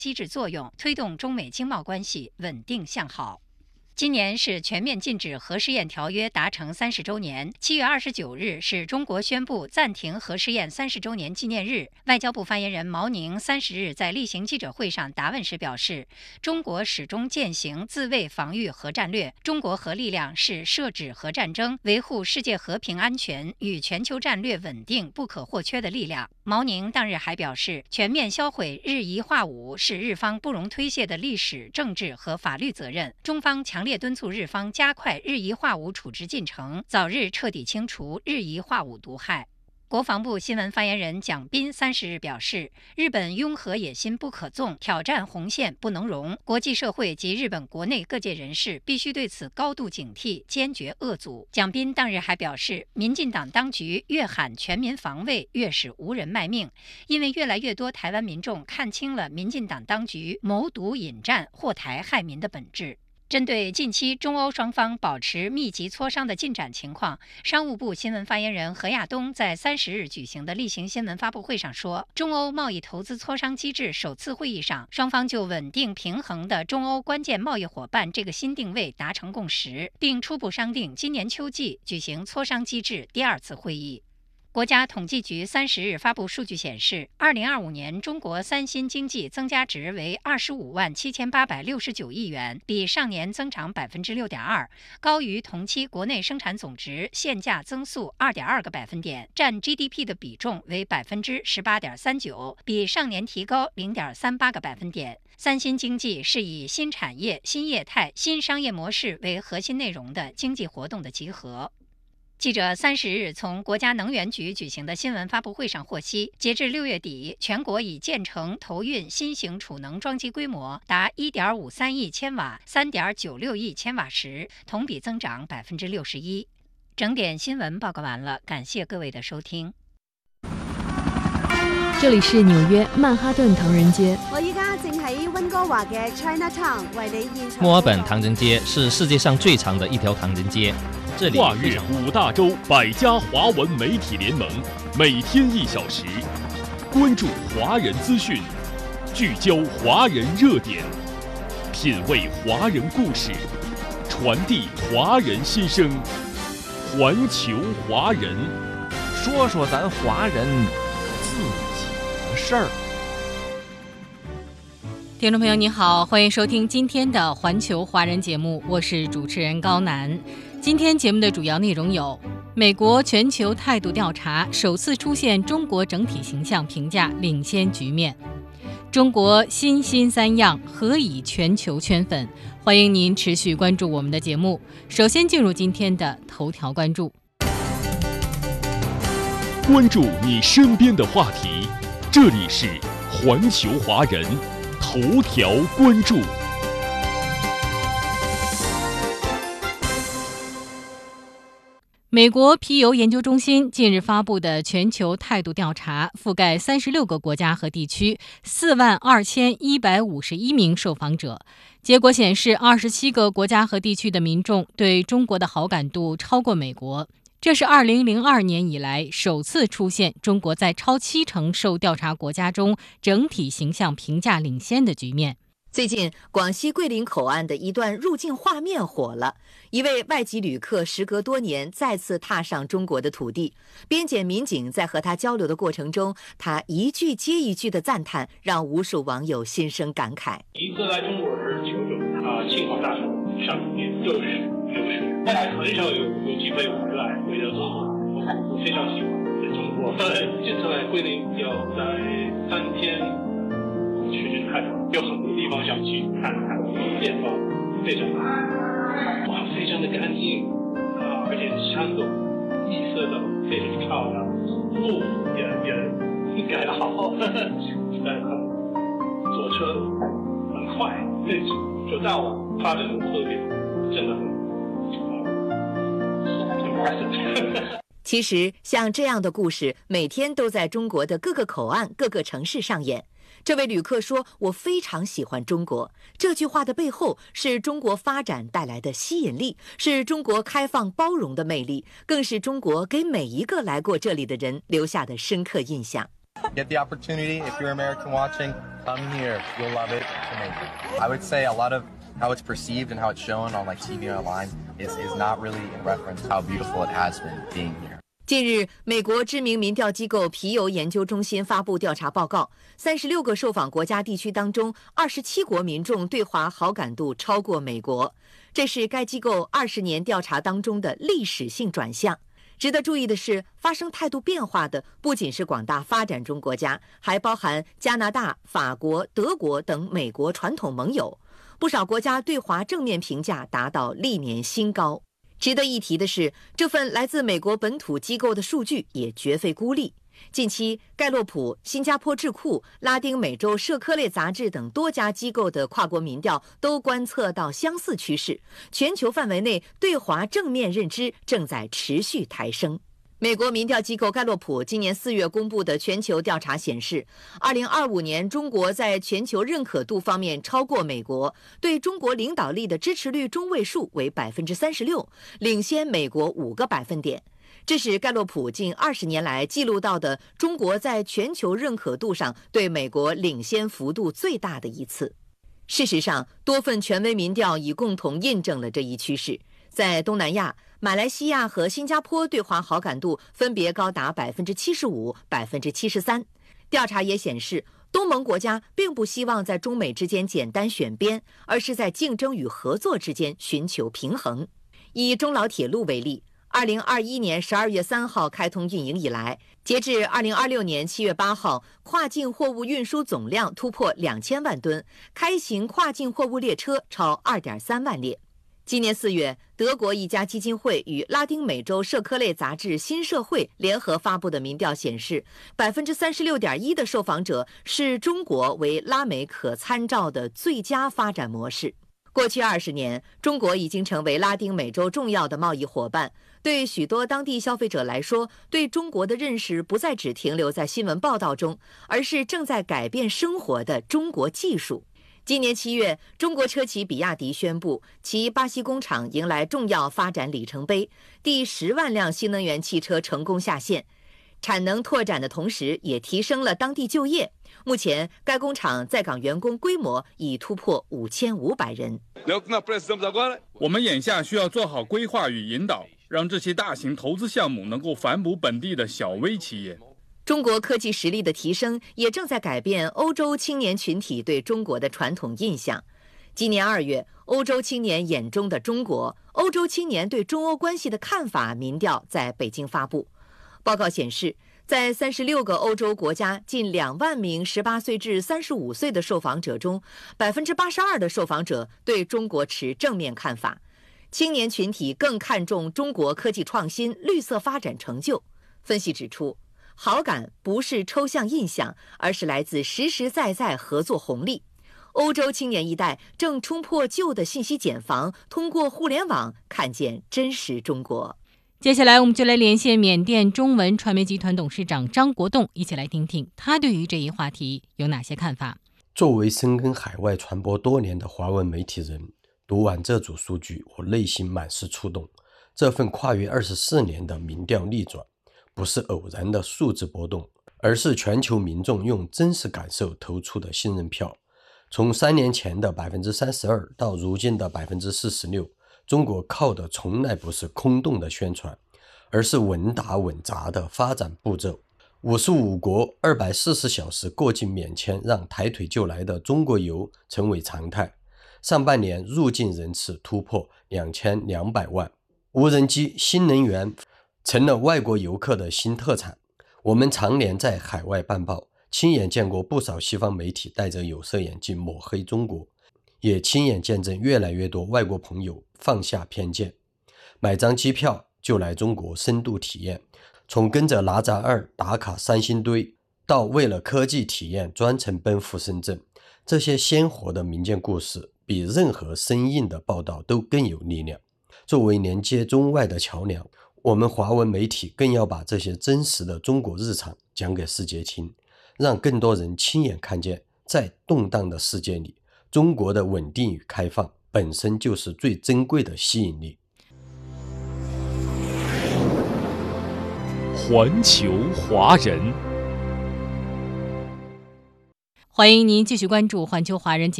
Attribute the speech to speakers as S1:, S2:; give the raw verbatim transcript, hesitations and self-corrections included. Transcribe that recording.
S1: 机制作用，推动中美经贸关系稳定向好。今年是全面禁止核试验条约达成三十周年。七月二十九日是中国宣布暂停核试验三十周年纪念日。外交部发言人毛宁三十日在例行记者会上答问时表示，中国始终践行自卫防御核战略，中国核力量是设止核战争、维护世界和平安全与全球战略稳定不可或缺的力量。毛宁当日还表示，全面销毁日夷化武是日方不容推卸的历史、政治和法律责任。中方强烈敦促日方加快日夷化武处置进程，早日彻底清除日夷化武毒害。国防部新闻发言人蒋斌三十日表示，日本拥核野心不可纵，挑战红线不能容，国际社会及日本国内各界人士必须对此高度警惕，坚决遏阻。蒋斌当日还表示，民进党当局越喊全民防卫，越使无人卖命，因为越来越多台湾民众看清了民进党当局谋独引战、祸台害民的本质。针对近期中欧双方保持密集磋商的进展情况，商务部新闻发言人何亚东在三十日举行的例行新闻发布会上说，中欧贸易投资磋商机制首次会议上，双方就稳定平衡的中欧关键贸易伙伴这个新定位达成共识，并初步商定今年秋季举行磋商机制第二次会议。国家统计局三十日发布数据显示，二零二五年中国三新经济增加值为二十五万七千八百六十九亿元，比上年增长百分之六点二，高于同期国内生产总值现价增速二点二个百分点，占 G D P 的比重为百分之十八点三九，比上年提高零点三八个百分点。三新经济是以新产业、新业态、新商业模式为核心内容的经济活动的集合。记者三十日从国家能源局举行的新闻发布会上获悉，截至六月底，全国已建成投运新型储能装机规模达 一点五三亿千瓦、三点九六亿千瓦时，同比增长百分之六十一。整点新闻报告完了，感谢各位的收听。
S2: 这里是纽约曼哈顿唐人街。
S3: 我依家正喺溫哥華嘅 Chinatown 為你現場。
S4: 墨爾本唐人街是世界上最長的一條唐人街。这里
S5: 跨越五大洲百家华文媒体联盟，每天一小时，关注华人资讯，聚焦华人热点，品味华人故事，传递华人心声。环球华人，
S6: 说说咱华人自己的事儿。
S2: 听众朋友你好，欢迎收听今天的环球华人节目，我是主持人高楠。今天节目的主要内容有：美国全球态度调查首次出现中国整体形象评价领先局面；中国新新三样何以全球圈粉？欢迎您持续关注我们的节目。首先进入今天的头条关注。
S5: 关注你身边的话题，这里是环球华人头条关注。
S2: 美国皮尤研究中心近日发布的全球态度调查，覆盖三十六个国家和地区，四万二千一百五十一名受访者。结果显示，二十七个国家和地区的民众对中国的好感度超过美国。这是二零零二年以来首次出现中国在超七成受调查国家中整体形象评价领先的局面。
S7: 最近，广西桂林口岸的一段入境画面火了。一位外籍旅客时隔多年再次踏上中国的土地，边检民警在和他交流的过程中，他一句接一句的赞叹，让无数网友心生感慨。
S8: 一次来中国是求助啊，幸好大学上面就是就是大家很少有有机会回来回到中国，我我非常喜欢在中国。这次来桂林要在三天。去看，有很多地方想去看看，变化非常哇，非常的干净啊，而且山都绿色的，非常漂亮，路也也改得好好，但很坐车很快，那就到发展的特别真的很很
S7: 其实，像这样的故事，每天都在中国的各个口岸、各个城市上演。这位旅客说：“我非常喜欢中国。”这句话的背后是中国发展带来的吸引力，是中国开放包容的魅力，更是中国给每一个来过这里的人留下的深刻印象。
S9: Get the opportunity. If you're American watching, come here. You'll love it. It's amazing. I would say a lot of how it's perceived and how it's shown on like T V and online is is not really in reference to how beautiful it has been being here.
S7: 近日，美国知名民调机构皮尤研究中心发布调查报告，三十六个受访国家地区当中，二十七国民众对华好感度超过美国，这是该机构二十年调查当中的历史性转向。值得注意的是，发生态度变化的不仅是广大发展中国家，还包含加拿大、法国、德国等美国传统盟友，不少国家对华正面评价达到历年新高。值得一提的是，这份来自美国本土机构的数据也绝非孤立。近期，盖洛普、新加坡智库、拉丁美洲社科类杂志等多家机构的跨国民调都观测到相似趋势，全球范围内对华正面认知正在持续抬升。美国民调机构盖洛普今年四月公布的全球调查显示，二零二五年中国在全球认可度方面超过美国，对中国领导力的支持率中位数为百分之三十六，领先美国五个百分点。这是盖洛普近二十年来记录到的中国在全球认可度上对美国领先幅度最大的一次。事实上，多份权威民调已共同印证了这一趋势。在东南亚，马来西亚和新加坡对华好感度分别高达百分之七十五、百分之七十三。调查也显示，东盟国家并不希望在中美之间简单选边，而是在竞争与合作之间寻求平衡。以中老铁路为例，二零二一年十二月三号开通运营以来，截至二零二六年七月八号，跨境货物运输总量突破两千万吨，开行跨境货物列车超二点三万列。今年四月，德国一家基金会与拉丁美洲社科类杂志《新社会》联合发布的民调显示，百分之三十六点一的受访者视中国为拉美可参照的最佳发展模式。过去二十年，中国已经成为拉丁美洲重要的贸易伙伴。对许多当地消费者来说，对中国的认识不再只停留在新闻报道中，而是正在改变生活的中国技术。今年七月，中国车企比亚迪宣布，其巴西工厂迎来重要发展里程碑，第十万辆新能源汽车成功下线。产能拓展的同时，也提升了当地就业。目前，该工厂在岗员工规模已突破五千五百人。
S10: 我们眼下需要做好规划与引导，让这些大型投资项目能够反哺本地的小微企业。
S7: 中国科技实力的提升也正在改变欧洲青年群体对中国的传统印象。今年二月，欧洲青年眼中的中国，欧洲青年对中欧关系的看法民调在北京发布。报告显示，在三十六个欧洲国家近两万名十八岁至三十五岁的受访者中，百分之八十二的受访者对中国持正面看法。青年群体更看重中国科技创新、绿色发展成就。分析指出，好感不是抽象印象，而是来自实实在在合作红利。欧洲青年一代正冲破旧的信息茧房，通过互联网看见真实中国。
S2: 接下来我们就来连线缅甸中文传媒集团董事长张国栋，一起来听听他对于这一话题有哪些看法。
S11: 作为深耕海外传播多年的华文媒体人，读完这组数据，我内心满是触动。这份跨越二十四年的民调逆转，不是偶然的数字波动，而是全球民众用真实感受投出的信任票。从三年前的 百分之三十二 到如今的 百分之四十六， 中国靠的从来不是空洞的宣传，而是稳打稳扎的发展步骤。五十五国二百四十小时过境免签，让抬腿就来的中国游成为常态。上半年入境人次突破两千两百万，无人机、新能源成了外国游客的新特产。我们常年在海外办报，亲眼见过不少西方媒体戴着有色眼镜抹黑中国，也亲眼见证越来越多外国朋友放下偏见，买张机票就来中国深度体验。从跟着哪吒二打卡三星堆，到为了科技体验专程奔赴深圳，这些鲜活的民间故事比任何生硬的报道都更有力量。作为连接中外的桥梁，我们华文媒体更要把这些真实的中国日常讲给世界听，让更多人亲眼看见，在动荡的世界里，中国的稳定与开放本身就是最珍贵的吸引力。
S5: 环球华人。
S2: 欢迎您继续关注环球华人节